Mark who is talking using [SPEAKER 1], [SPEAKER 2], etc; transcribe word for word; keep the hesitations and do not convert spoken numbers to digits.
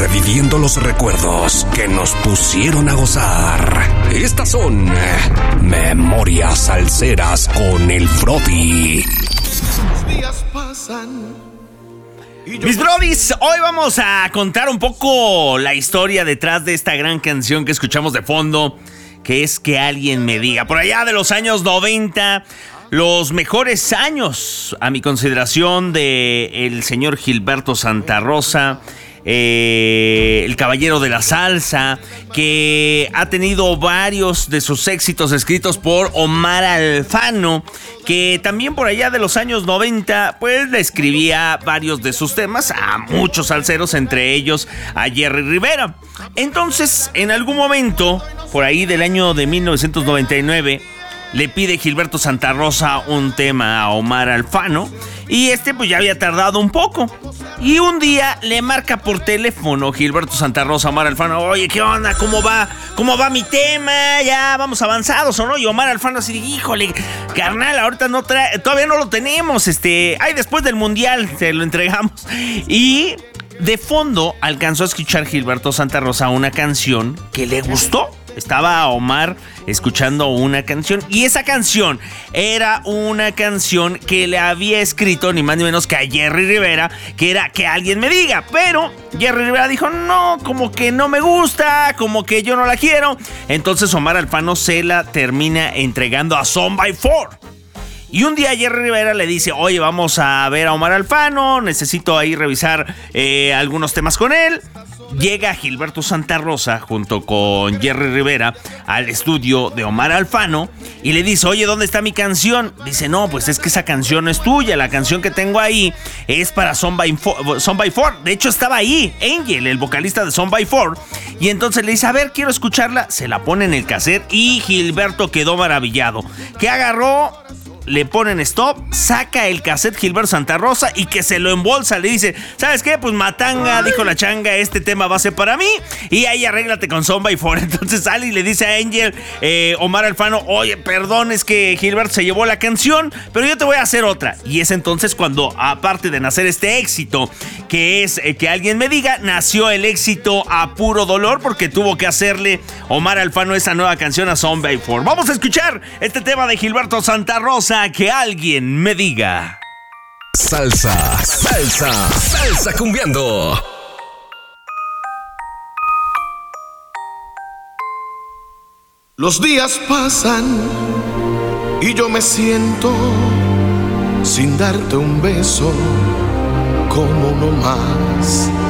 [SPEAKER 1] reviviendo los recuerdos que nos pusieron a gozar. Estas son Memorias Salseras con el Brody.
[SPEAKER 2] Los días pasan.
[SPEAKER 3] Mis brodis, hoy vamos a contar un poco la historia detrás de esta gran canción que escuchamos de fondo, que es Que Alguien Me Diga. Por allá de los años noventa, los mejores años, a mi consideración, de el señor Gilberto Santa Rosa, eh, el caballero de la salsa, que ha tenido varios de sus éxitos escritos por Omar Alfano, que también por allá de los años noventa, pues le escribía varios de sus temas a muchos salseros, entre ellos a Jerry Rivera. Entonces, en algún momento, por ahí del año de mil novecientos noventa y nueve, le pide Gilberto Santa Rosa un tema a Omar Alfano, y este pues ya había tardado un poco. Y un día le marca por teléfono Gilberto Santa Rosa a Omar Alfano: oye, ¿qué onda? ¿Cómo va? ¿Cómo va mi tema? Ya vamos avanzados, ¿o no? Y Omar Alfano así, híjole, carnal, ahorita no trae, todavía no lo tenemos, este, ay, después del mundial te lo entregamos. Y de fondo alcanzó a escuchar Gilberto Santa Rosa una canción que le gustó. Estaba Omar escuchando una canción, y esa canción era una canción que le había escrito ni más ni menos que a Jerry Rivera, que era Que Alguien Me Diga. Pero Jerry Rivera dijo: no, como que no me gusta, como que yo no la quiero. Entonces Omar Alfano se la termina entregando a Son by Four. Y un día Jerry Rivera le dice: oye, vamos a ver a Omar Alfano, necesito ahí revisar eh, algunos temas con él. Llega Gilberto Santa Rosa junto con Jerry Rivera al estudio de Omar Alfano y le dice: oye, ¿dónde está mi canción? Dice: no, pues es que esa canción no es tuya, la canción que tengo ahí es para Son by Four. Son by Four. De hecho, estaba ahí Angel, el vocalista de Son by Four. Y entonces le dice: a ver, quiero escucharla. Se la pone en el cassette y Gilberto quedó maravillado. Que agarró, le ponen stop, saca el cassette Gilberto Santa Rosa y que se lo embolsa. Le dice: ¿sabes qué? Pues matanga, dijo la changa, este tema va a ser para mí, y ahí arréglate con Son by Four. Entonces sale y le dice a Angel, eh, Omar Alfano: oye, perdón, es que Gilberto se llevó la canción, pero yo te voy a hacer otra. Y es entonces cuando, aparte de nacer este éxito, que es eh, Que Alguien Me Diga, nació el éxito a puro dolor, porque tuvo que hacerle Omar Alfano esa nueva canción a Son by Four. Vamos a escuchar este tema de Gilberto Santa Rosa, Que Alguien Me Diga.
[SPEAKER 1] Salsa, salsa, salsa cumbiando.
[SPEAKER 2] Los días pasan y yo me siento sin darte un beso como no más.